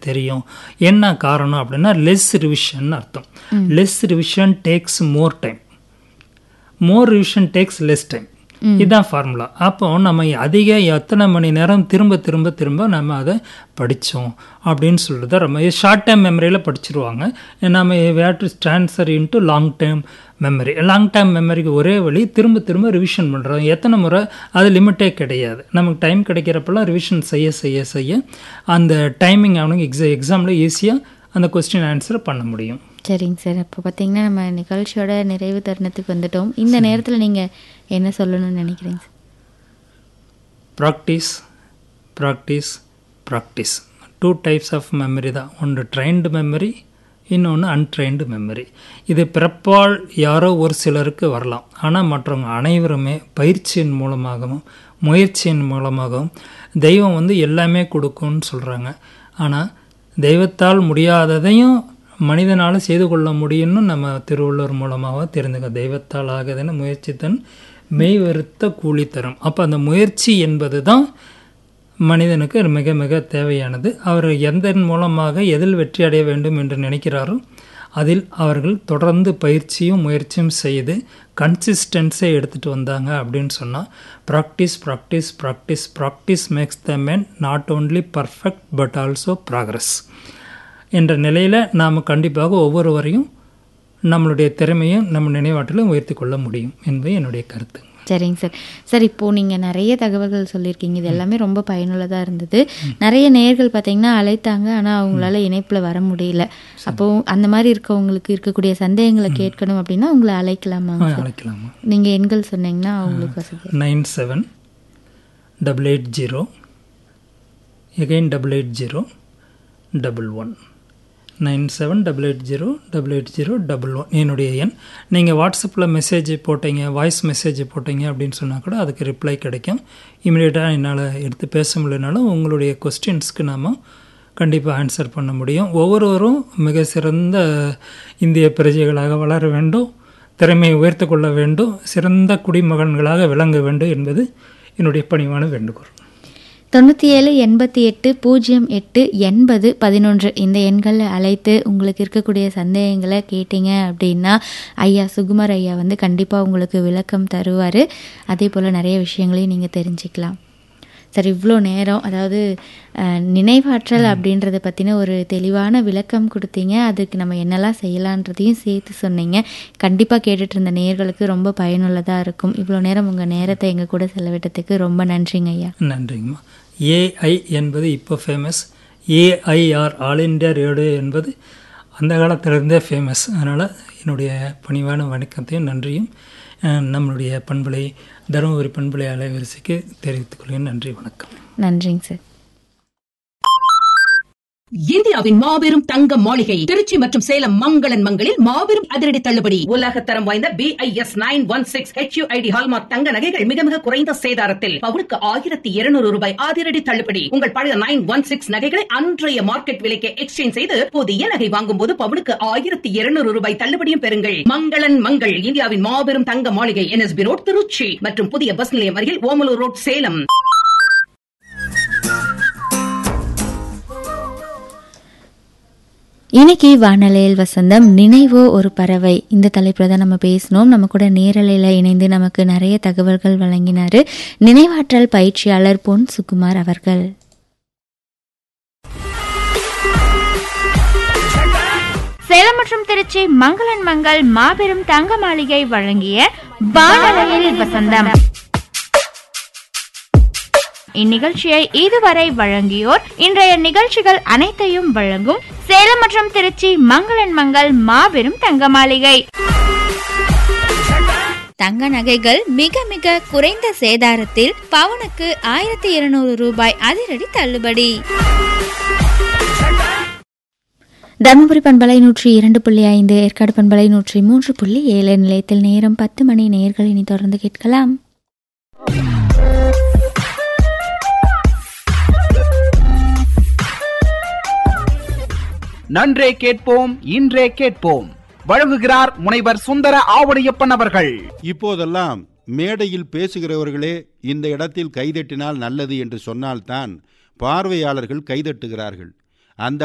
தெரியும். என்ன காரணம் அப்படின்னா லெஸ் ரிவிஷன் அர்த்தம். Less revision tax more time, மோர் ரிவிஷன் டேக்ஸ் லெஸ் டைம். இதுதான் ஃபார்முலா. அப்போ நம்ம எத்தனை மணி நேரம் திரும்ப திரும்ப திரும்ப நம்ம அதை படித்தோம் அப்படின்னு சொல்லிட்டு ரொம்ப ஷார்ட் டைம் மெமரியில் படிச்சிருவாங்க. நம்ம வேர் to transfer into long time memory. Long time மெமரிக்கு ஒரே வழி திரும்ப திரும்ப ரிவிஷன் பண்ணுறோம். எத்தனை முறை அது லிமிட்டே கிடையாது. நமக்கு டைம் கிடைக்கிறப்பெல்லாம் ரிவிஷன் செய்ய செய்ய செய்ய அந்த டைமிங் அவனுக்கு எக்ஸாமில் ஈஸியாக அந்த கொஸ்டின் ஆன்சர் பண்ண முடியும். சரிங்க சார். இப்போ பார்த்தீங்கன்னா நம்ம நிகழ்ச்சியோட நிறைவு தருணத்துக்கு வந்துட்டோம். இந்த நேரத்தில் நீங்கள் என்ன சொல்லணும்னு நினைக்கிறீங்க sir? Practice practice practice. 2 types of memory தான். ஒன்று ட்ரைன்டு மெமரி, இன்னொன்று அன்ட்ரைன்டு மெமரி. இது பிறப்பால் யாரோ ஒரு சிலருக்கு வரலாம். ஆனால் மற்றவங்க அனைவருமே பயிற்சியின் மூலமாகவும் முயற்சியின் மூலமாகவும் தெய்வம் எல்லாமே கொடுக்கும்னு சொல்கிறாங்க. ஆனால் தெய்வத்தால் முடியாததையும் மனிதனால் செய்து கொள்ள முடியும்னு நம்ம திருவள்ளுவர் மூலமாக தெரிஞ்சுக்க. தெய்வத்தால் ஆகுதுன்னு முயற்சி தன் மெய் வெறுத்த கூலி தரும். அப்போ அந்த முயற்சி என்பது தான் மனிதனுக்கு மிக மிக தேவையானது. அவர் எதன் மூலமாக எதில் வெற்றி அடைய வேண்டும் என்று நினைக்கிறாரோ அதில் அவர்கள் தொடர்ந்து பயிற்சியும் முயற்சியும் செய்து கன்சிஸ்டன்ஸை எடுத்துகிட்டு வந்தாங்க அப்படின்னு சொன்னால் practice practice practice practice makes the man not only perfect but also progress என்ற நிலையில் நாம் கண்டிப்பாக ஒவ்வொருவரையும் நம்மளுடைய திறமையும் நம்ம நினைவாற்றலும் உயர்த்தி கொள்ள முடியும் என்பது என்னுடைய கருத்து. சரிங்க சார். சார், இப்போது நீங்கள் நிறைய தகவல்கள் சொல்லியிருக்கீங்க. இது எல்லாமே ரொம்ப பயனுள்ளதாக இருந்தது. நிறைய நேயர்கள் பார்த்தீங்கன்னா அழைத்தாங்க, ஆனால் அவங்களால இணைப்பில் வர முடியல. அப்போது அந்த மாதிரி இருக்கவங்களுக்கு இருக்கக்கூடிய சந்தேகங்களை கேட்கணும் அப்படின்னா உங்களை அழைக்கலாமா? அழைக்கலாமா? நீங்கள் எண்கள் சொன்னீங்கன்னா அவங்களுக்கு வசதி. 97-880 again 880-11 97-880-880-11 என்னுடைய எண். நீங்கள் வாட்ஸ்அப்பில் மெசேஜ் போட்டீங்க, வாய்ஸ் மெசேஜ் போட்டீங்க அப்படின்னு சொன்னால் கூட அதுக்கு ரிப்ளை கிடைக்கும். இமீடியட்டாக என்னால் எடுத்து பேச முடியலனாலும் உங்களுடைய கொஸ்டின்ஸ்க்கு நாம் கண்டிப்பாக ஆன்சர் பண்ண முடியும். ஒவ்வொருவரும் மிக சிறந்த இந்திய பிரஜைகளாக வளர வேண்டும், திறமையை உயர்த்து கொள்ள வேண்டும், சிறந்த குடிமகன்களாக விளங்க வேண்டும் என்பது என்னுடைய பணிவான வேண்டுகோள். 97-88-08-80-11 இந்த எண்களில் அழைத்து உங்களுக்கு இருக்கக்கூடிய சந்தேகங்களை கேட்டீங்க அப்படின்னா ஐயா சுகுமார் ஐயா கண்டிப்பாக உங்களுக்கு விளக்கம் தருவார். அதே போல் நிறைய விஷயங்களையும் நீங்கள் தெரிஞ்சுக்கலாம். சரி, இவ்வளோ நேரம் அதாவது நினைவாற்றல் அப்படின்றத பற்றின ஒரு தெளிவான விளக்கம் கொடுத்தீங்க. அதுக்கு நம்ம என்னெல்லாம் செய்யலான்றதையும் சேர்த்து சொன்னீங்க. கண்டிப்பாக கேட்டுட்டு இருந்த நேயர்களுக்கு ரொம்ப பயனுள்ளதாக இருக்கும். இவ்வளோ நேரம் உங்கள் நேரத்தை எங்கள் கூட செலவிட்டதுக்கு ரொம்ப நன்றிங்க ஐயா. நன்றிங்கம்மா. ஏஐ என்பது இப்போ famous. AIR all India radio என்பது அந்த காலத்திலிருந்தே ஃபேமஸ். அதனால் என்னுடைய பணிவான வணக்கத்தையும் நன்றியும் நம்மளுடைய பண்பலை தருமபுரி பண்பலை அலைவரிசைக்கு தெரிவித்துக் கொள்கிறேன். நன்றி, வணக்கம். நன்றிங்க சார். இந்தியாவின் மாபெரும் தங்க மாளிகை திருச்சி மற்றும் சேலம் மங்களன் மங்களில் மாபெரும் அதிரடி தள்ளுபடி. உலகத்தரம் வாய்ந்த BIS 916 HUID ஹால்மார்க் தங்க நகைகள் மிக மிக குறைந்த சேதாரத்தில் பவுனுக்கு 1200 ரூபாய் அதிரடி தள்ளுபடி. உங்கள் பழைய 916 நகைகளை அன்றைய மார்க்கெட் விலைக்கு எக்ஸ்சேஞ்ச் செய்து புதிய நகை வாங்கும் போது பவுனுக்கு 1200 ரூபாய் தள்ளுபடியும் பெறுங்கள். மங்களன் மங்கள் இந்தியாவின் மாபெரும் தங்க மாளிகை NSB ரோட் திருச்சி மற்றும் புதிய பஸ் நிலையம் அருகில் ஓமலூர் ரோட் சேலம். இன்னைக்கு வானலையில் வசந்தம் நினைவோ ஒரு பறவை இந்த தலைப்புல தான் நம்ம பேசணும். நம்ம கூட நேரலையில் இணைந்து நமக்கு நிறைய தகவல்கள் வழங்கினார் நினைவாற்றல் பயிற்சியாளர் பொன் சுகுமார் அவர்கள். சேலம் மற்றும் திருச்சி மங்களன் மங்கள் மாபெரும் தங்க மாளிகை வழங்கிய வானலையில் வசந்தம். இந்நிகழ்ச்சியை இதுவரை வழங்கியோர் இன்றைய நிகழ்ச்சிகள் அனைத்தையும் வழங்கும் சேலம் மற்றும் திருச்சி மங்களன் மங்கள் மாபெரும் தங்க மாளிகை. தங்க நகைகள் மிக மிக குறைந்த சேதாரத்தில் பவுனுக்கு 1200 ரூபாய் அதிரடி தள்ளுபடி. தருமபுரி பண்பலை 102.5, ஏற்காடு பண்பலை 103.7 நிலையத்தில் நேரம் 10 மணி. நேயர்கள் இனி தொடர்ந்து கேட்கலாம். நன்றே கேட்போம் இன்றே கேட்போம். வழங்குகிறார் முனைவர் சுந்தர ஆவடியப்பன் அவர்கள். இப்போதெல்லாம் மேடையில் பேசுகிறவர்களே இந்த இடத்தில் கைதட்டினால் நல்லது என்று சொன்னால்தான் பார்வையாளர்கள் கைதட்டுகிறார்கள். அந்த